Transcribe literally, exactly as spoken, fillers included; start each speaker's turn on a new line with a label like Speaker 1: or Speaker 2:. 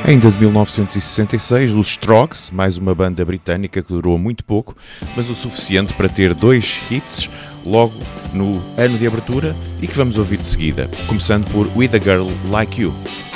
Speaker 1: Ainda de mil novecentos e sessenta e seis, os Strokes, mais uma banda britânica que durou muito pouco, mas o suficiente para ter dois hits logo no ano de abertura e que vamos ouvir de seguida, começando por With a Girl Like You.